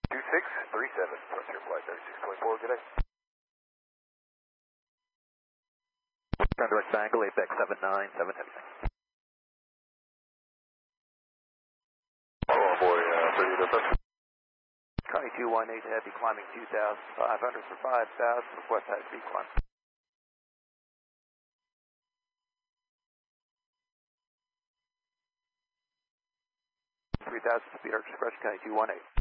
2637, Frontier Flight 3624, good day. Turn direct angle, Apex 797, heavy. Oh boy, pretty different. Connie 218 Heavy, climbing 2,500 for 5,000, request high speed climb. 3,000 speed arch expression, Connie 218.